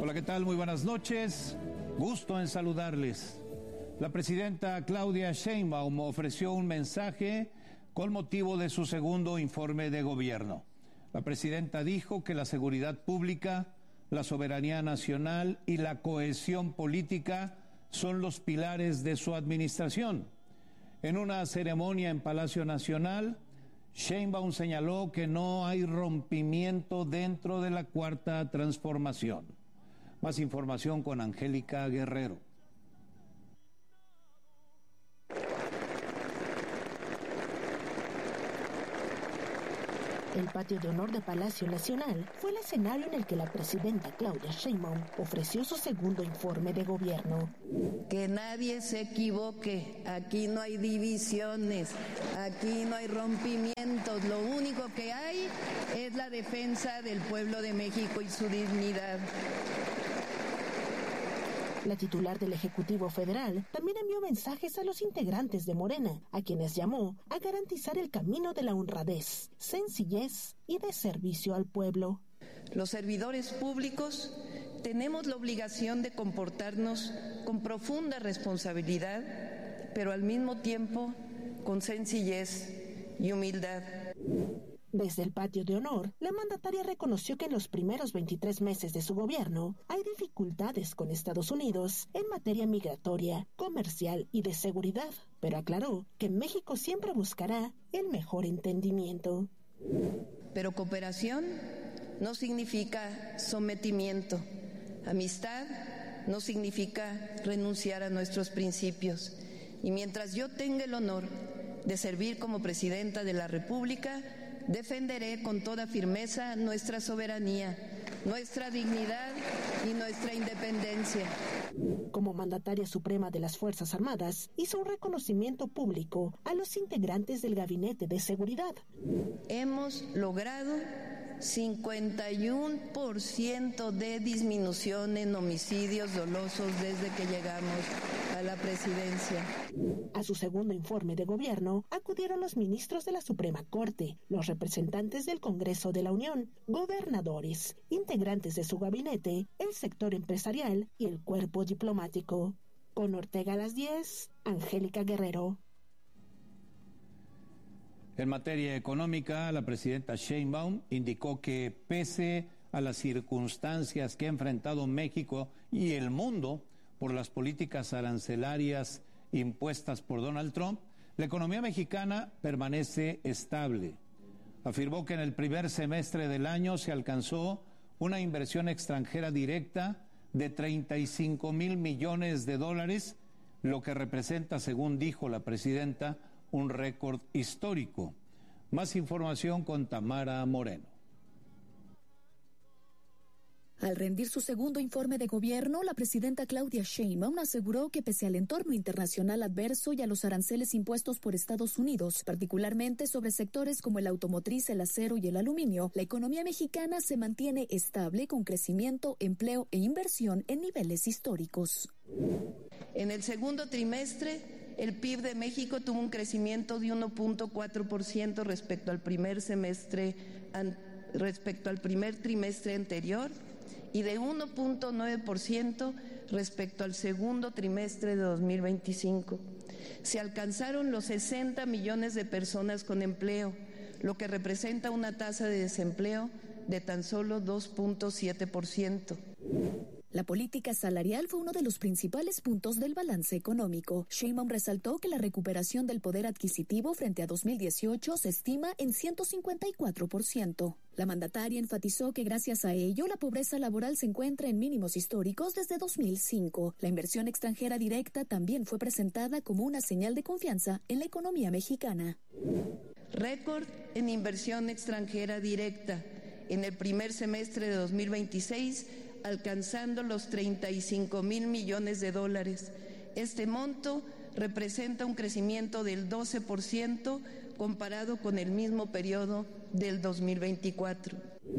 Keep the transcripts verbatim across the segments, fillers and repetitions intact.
Hola, ¿qué tal? Muy buenas noches. Gusto en saludarles. La presidenta Claudia Sheinbaum ofreció un mensaje con motivo de su segundo informe de gobierno. La presidenta dijo que la seguridad pública, la soberanía nacional y la cohesión política son los pilares de su administración. En una ceremonia en Palacio Nacional, Sheinbaum señaló que no hay rompimiento dentro de la Cuarta Transformación. Más información con Angélica Guerrero. El patio de honor de Palacio Nacional fue el escenario en el que la presidenta Claudia Sheinbaum ofreció su segundo informe de gobierno. Que nadie se equivoque, aquí no hay divisiones, aquí no hay rompimientos, lo único que hay es la defensa del pueblo de México y su dignidad. La titular del Ejecutivo Federal también envió mensajes a los integrantes de Morena, a quienes llamó a garantizar el camino de la honradez, sencillez y de servicio al pueblo. Los servidores públicos tenemos la obligación de comportarnos con profunda responsabilidad, pero al mismo tiempo con sencillez y humildad. Desde el patio de honor, la mandataria reconoció que en los primeros veintitrés meses de su gobierno hay dificultades con Estados Unidos en materia migratoria, comercial y de seguridad, pero aclaró que México siempre buscará el mejor entendimiento. Pero cooperación no significa sometimiento. Amistad no significa renunciar a nuestros principios. Y mientras yo tenga el honor de servir como presidenta de la República, defenderé con toda firmeza nuestra soberanía, nuestra dignidad y nuestra independencia. Como mandataria suprema de las Fuerzas Armadas, hizo un reconocimiento público a los integrantes del Gabinete de Seguridad. Hemos logrado cincuenta y uno por ciento de disminución en homicidios dolosos desde que llegamos a la presidencia. A su segundo informe de gobierno acudieron los ministros de la Suprema Corte, los representantes del Congreso de la Unión, gobernadores, integrantes de su gabinete, el sector empresarial y el cuerpo diplomático. Con Ortega a las diez, Angélica Guerrero. En materia económica, la presidenta Sheinbaum indicó que pese a las circunstancias que ha enfrentado México y el mundo por las políticas arancelarias impuestas por Donald Trump, la economía mexicana permanece estable. Afirmó que en el primer semestre del año se alcanzó una inversión extranjera directa de treinta y cinco mil millones de dólares, lo que representa, según dijo la presidenta, un récord histórico. Más información con Tamara Moreno. Al rendir su segundo informe de gobierno, la presidenta Claudia Sheinbaum aseguró que pese al entorno internacional adverso y a los aranceles impuestos por Estados Unidos, particularmente sobre sectores como el automotriz, el acero y el aluminio, la economía mexicana se mantiene estable con crecimiento, empleo e inversión en niveles históricos. En el segundo trimestre, el P I B de México tuvo un crecimiento de uno punto cuatro por ciento respecto al primer semestre, an, respecto al primer trimestre anterior, y de uno punto nueve por ciento respecto al segundo trimestre de dos mil veinticinco. Se alcanzaron los sesenta millones de personas con empleo, lo que representa una tasa de desempleo de tan solo dos punto siete por ciento. La política salarial fue uno de los principales puntos del balance económico. Sheinbaum resaltó que la recuperación del poder adquisitivo frente a dos mil dieciocho se estima en ciento cincuenta y cuatro por ciento. La mandataria enfatizó que gracias a ello la pobreza laboral se encuentra en mínimos históricos desde dos mil cinco. La inversión extranjera directa también fue presentada como una señal de confianza en la economía mexicana. Récord en inversión extranjera directa en el primer semestre de dos mil veintiséis, alcanzando los treinta y cinco mil millones de dólares. Este monto representa un crecimiento del doce por ciento comparado con el mismo periodo del dos mil veinticuatro.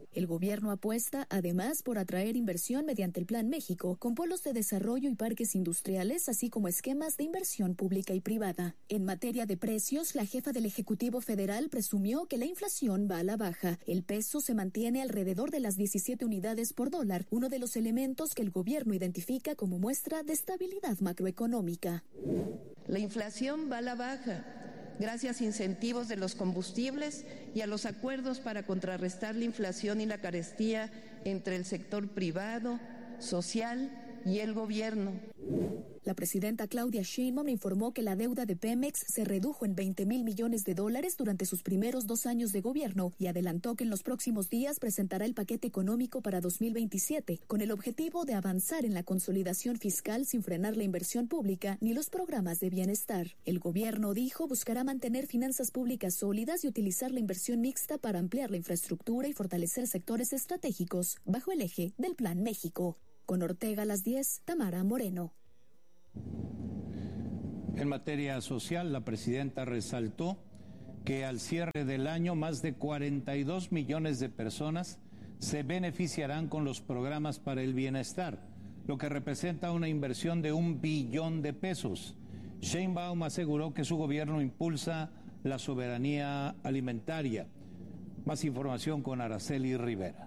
El gobierno apuesta, además, por atraer inversión mediante el Plan México, con polos de desarrollo y parques industriales, así como esquemas de inversión pública y privada. En materia de precios, la jefa del Ejecutivo Federal presumió que la inflación va a la baja. El peso se mantiene alrededor de las diecisiete unidades por dólar, uno de los elementos que el gobierno identifica como muestra de estabilidad macroeconómica. La inflación va a la baja, gracias a incentivos de los combustibles y a los acuerdos para contrarrestar la inflación y la carestía entre el sector privado, social y el gobierno. La presidenta Claudia Sheinbaum informó que la deuda de Pemex se redujo en veinte mil millones de dólares durante sus primeros dos años de gobierno y adelantó que en los próximos días presentará el paquete económico para dos mil veintisiete, con el objetivo de avanzar en la consolidación fiscal sin frenar la inversión pública ni los programas de bienestar. El gobierno, dijo, buscará mantener finanzas públicas sólidas y utilizar la inversión mixta para ampliar la infraestructura y fortalecer sectores estratégicos bajo el eje del Plan México. Con Ortega a las diez, Tamara Moreno. En materia social, la presidenta resaltó que al cierre del año más de cuarenta y dos millones de personas se beneficiarán con los programas para el bienestar, lo que representa una inversión de un billón de pesos. Sheinbaum aseguró que su gobierno impulsa la soberanía alimentaria. Más información con Araceli Rivera.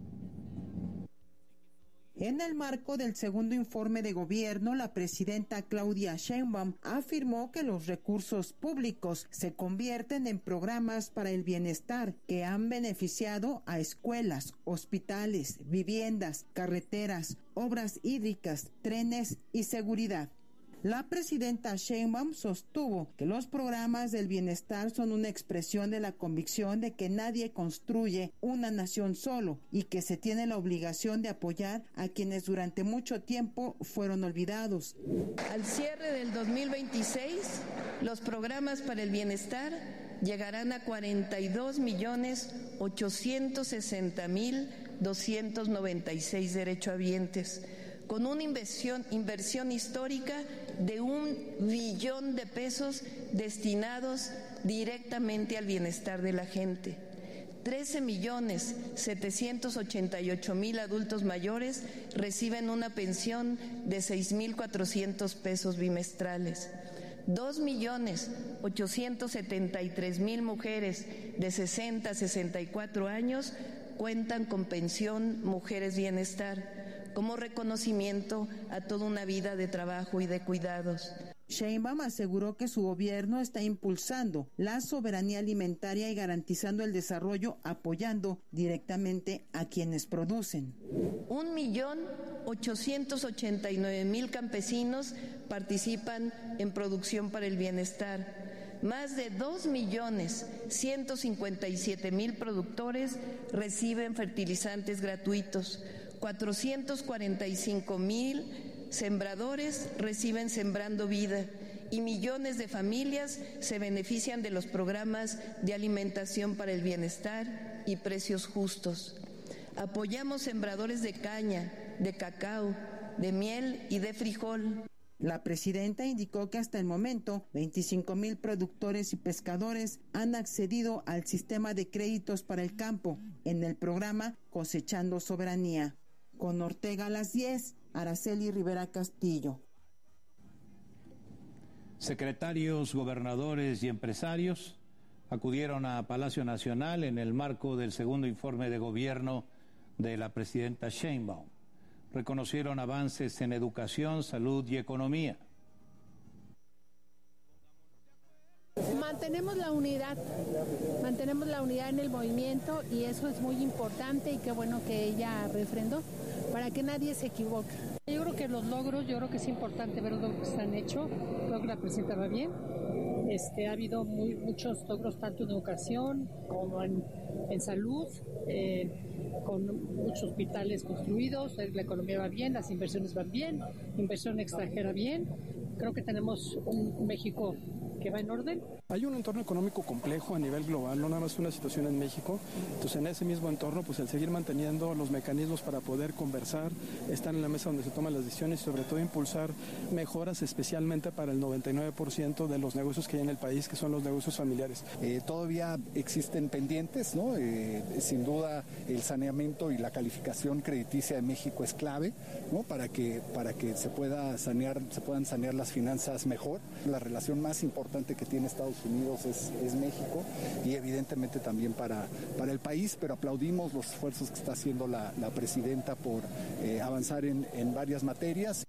En el marco del segundo informe de gobierno, la presidenta Claudia Sheinbaum afirmó que los recursos públicos se convierten en programas para el bienestar que han beneficiado a escuelas, hospitales, viviendas, carreteras, obras hídricas, trenes y seguridad. La presidenta Sheinbaum sostuvo que los programas del bienestar son una expresión de la convicción de que nadie construye una nación solo y que se tiene la obligación de apoyar a quienes durante mucho tiempo fueron olvidados. Al cierre del dos mil veintiséis, los programas para el bienestar llegarán a cuarenta y dos millones ochocientos sesenta mil doscientos noventa y seis derechohabientes, con una inversión, inversión histórica de un billón de pesos destinados directamente al bienestar de la gente. trece millones setecientos ochenta y ocho mil adultos mayores reciben una pensión de seis mil cuatrocientos pesos bimestrales. dos millones ochocientos setenta y tres mil mujeres de sesenta a sesenta y cuatro años cuentan con pensión Mujeres Bienestar, como reconocimiento a toda una vida de trabajo y de cuidados. Sheinbaum aseguró que su gobierno está impulsando la soberanía alimentaria y garantizando el desarrollo, apoyando directamente a quienes producen. Un millón ochocientos ochenta y nueve mil campesinos participan en producción para el bienestar. Más de dos millones ciento cincuenta y siete mil productores reciben fertilizantes gratuitos. cuatrocientos cuarenta y cinco mil sembradores reciben Sembrando Vida y millones de familias se benefician de los programas de alimentación para el bienestar y precios justos. Apoyamos sembradores de caña, de cacao, de miel y de frijol. La presidenta indicó que hasta el momento veinticinco mil productores y pescadores han accedido al sistema de créditos para el campo en el programa Cosechando Soberanía. Con Ortega a las diez, Araceli Rivera Castillo. Secretarios, gobernadores y empresarios acudieron a Palacio Nacional en el marco del segundo informe de gobierno de la presidenta Sheinbaum. Reconocieron avances en educación, salud y economía. Mantenemos la unidad, mantenemos la unidad en el movimiento y eso es muy importante y qué bueno que ella refrendó para que nadie se equivoque. Yo creo que los logros, yo creo que es importante ver los logros que se han hecho, creo que la presidenta va bien, este, ha habido muy, muchos logros tanto en educación como en, en salud, eh, con muchos hospitales construidos, la economía va bien, las inversiones van bien, inversión extranjera bien, creo que tenemos un México que va en orden. Hay un entorno económico complejo a nivel global, no nada más una situación en México. Entonces, en ese mismo entorno, pues el seguir manteniendo los mecanismos para poder conversar, estar en la mesa donde se toman las decisiones y sobre todo impulsar mejoras especialmente para el noventa y nueve por ciento de los negocios que hay en el país, que son los negocios familiares. Eh, todavía existen pendientes, ¿no? Eh, sin duda el saneamiento y la calificación crediticia de México es clave, ¿no? Para que, para que se pueda sanear, se puedan sanear las finanzas mejor. La relación más importante que tiene Estados Unidos es, es México y evidentemente también para, para el país, pero aplaudimos los esfuerzos que está haciendo la, la presidenta por eh, avanzar en, en varias materias.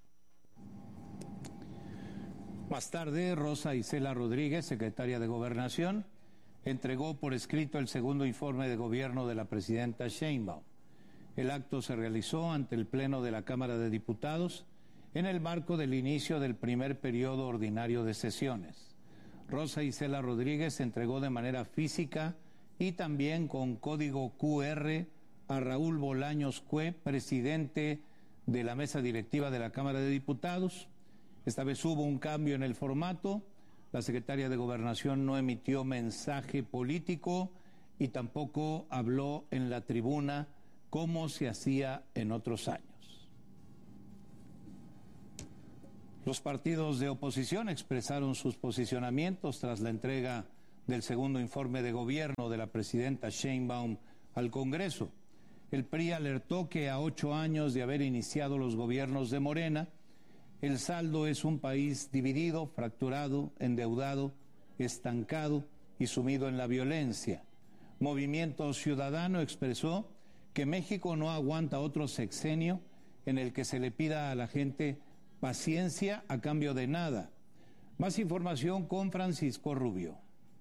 Más tarde, Rosa Isela Rodríguez, secretaria de Gobernación, entregó por escrito el segundo informe de gobierno de la presidenta Sheinbaum. El acto se realizó ante el Pleno de la Cámara de Diputados en el marco del inicio del primer periodo ordinario de sesiones. Rosa Isela Rodríguez entregó de manera física y también con código cu erre a Raúl Bolaños Cue, presidente de la mesa directiva de la Cámara de Diputados. Esta vez hubo un cambio en el formato. La secretaria de Gobernación no emitió mensaje político y tampoco habló en la tribuna como se hacía en otros años. Los partidos de oposición expresaron sus posicionamientos tras la entrega del segundo informe de gobierno de la presidenta Sheinbaum al Congreso. El P R I alertó que a ocho años de haber iniciado los gobiernos de Morena, el saldo es un país dividido, fracturado, endeudado, estancado y sumido en la violencia. Movimiento Ciudadano expresó que México no aguanta otro sexenio en el que se le pida a la gente paciencia a cambio de nada. Más información con Francisco Rubio.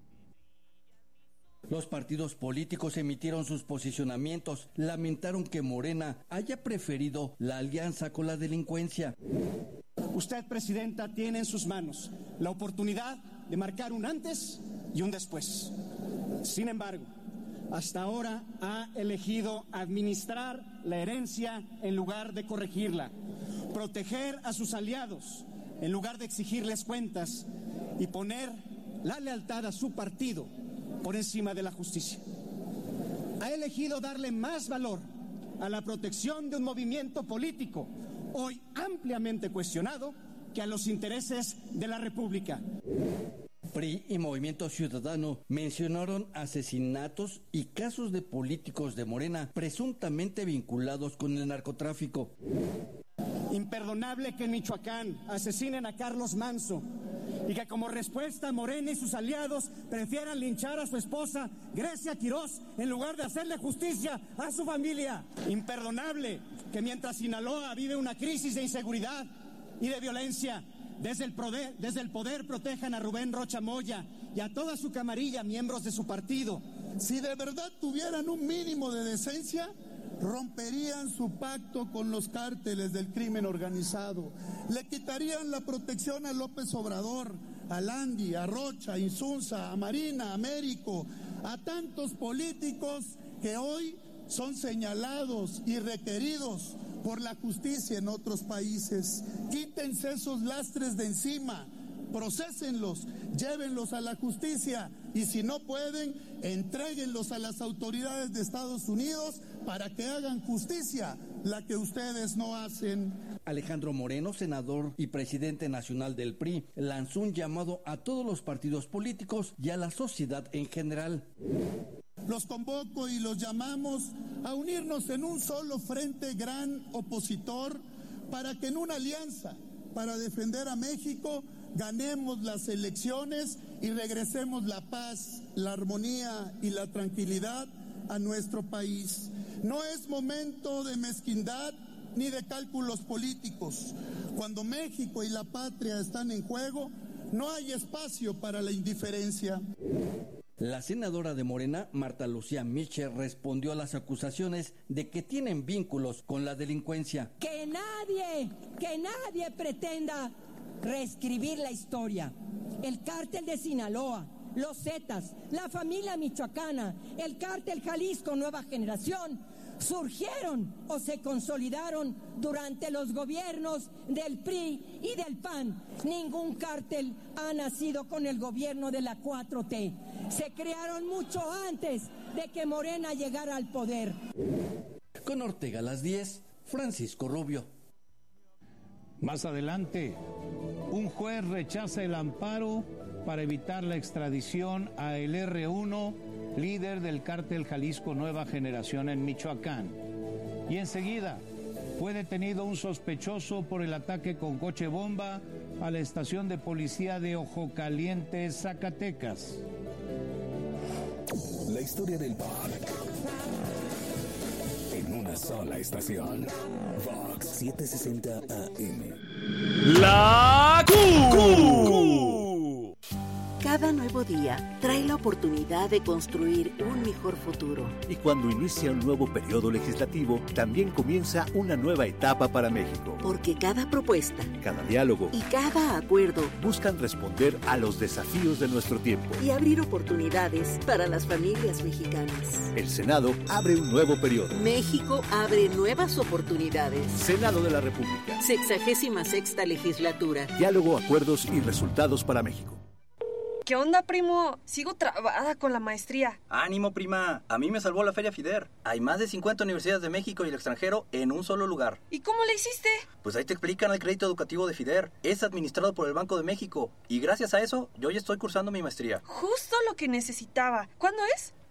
Los partidos políticos emitieron sus posicionamientos, lamentaron que Morena haya preferido la alianza con la delincuencia. Usted, presidenta, tiene en sus manos la oportunidad de marcar un antes y un después. Sin embargo, hasta ahora ha elegido administrar la herencia en lugar de corregirla, proteger a sus aliados en lugar de exigirles cuentas y poner la lealtad a su partido por encima de la justicia. Ha elegido darle más valor a la protección de un movimiento político hoy ampliamente cuestionado que a los intereses de la República. P R I y Movimiento Ciudadano mencionaron asesinatos y casos de políticos de Morena presuntamente vinculados con el narcotráfico. Imperdonable que en Michoacán asesinen a Carlos Manso y que como respuesta Morena y sus aliados prefieran linchar a su esposa Grecia Quirós en lugar de hacerle justicia a su familia. Imperdonable que mientras Sinaloa vive una crisis de inseguridad y de violencia, desde el poder, desde el poder protejan a Rubén Rocha Moya y a toda su camarilla, miembros de su partido. Si de verdad tuvieran un mínimo de decencia, romperían su pacto con los cárteles del crimen organizado, le quitarían la protección a López Obrador, a Landi, a Rocha, a Insunza, a Marina, a Américo, a tantos políticos que hoy son señalados y requeridos por la justicia en otros países. Quítense esos lastres de encima, procesenlos, llévenlos a la justicia y si no pueden, entréguenlos a las autoridades de Estados Unidos para que hagan justicia, la que ustedes no hacen. Alejandro Moreno, senador y presidente nacional del P R I, lanzó un llamado a todos los partidos políticos y a la sociedad en general. Los convoco y los llamamos a unirnos en un solo frente gran opositor para que en una alianza para defender a México ganemos las elecciones y regresemos la paz, la armonía y la tranquilidad a nuestro país. No es momento de mezquindad ni de cálculos políticos. Cuando México y la patria están en juego, no hay espacio para la indiferencia. La senadora de Morena, Marta Lucía Mitchell, respondió a las acusaciones de que tienen vínculos con la delincuencia. Que nadie, que nadie pretenda reescribir la historia. El cártel de Sinaloa, los Zetas, la familia michoacana, el cártel Jalisco Nueva Generación, surgieron o se consolidaron durante los gobiernos del P R I y del P A N. Ningún cártel ha nacido con el gobierno de la cuatro T. Se crearon mucho antes de que Morena llegara al poder. Con Ortega a las diez, Francisco Rubio. Más adelante, un juez rechaza el amparo para evitar la extradición a el erre uno, líder del cártel Jalisco Nueva Generación en Michoacán. Y enseguida, fue detenido un sospechoso por el ataque con coche bomba a la estación de policía de Ojo Caliente, Zacatecas. La historia del pop en una sola estación. Vox setecientos sesenta A M. La Q. Cada nuevo día trae la oportunidad de construir un mejor futuro. Y cuando inicia un nuevo periodo legislativo, también comienza una nueva etapa para México. Porque cada propuesta, cada diálogo y cada acuerdo buscan responder a los desafíos de nuestro tiempo y abrir oportunidades para las familias mexicanas. El Senado abre un nuevo periodo. México abre nuevas oportunidades. Senado de la República. Sexagésima sexta legislatura. Diálogo, acuerdos y resultados para México. ¿Qué onda, primo? Sigo trabada con la maestría. Ánimo, prima. A mí me salvó la Feria FIDER. Hay más de cincuenta universidades de México y el extranjero en un solo lugar. ¿Y cómo le hiciste? Pues ahí te explican el crédito educativo de FIDER. Es administrado por el Banco de México. Y gracias a eso, yo ya estoy cursando mi maestría. Justo lo que necesitaba. ¿Cuándo es?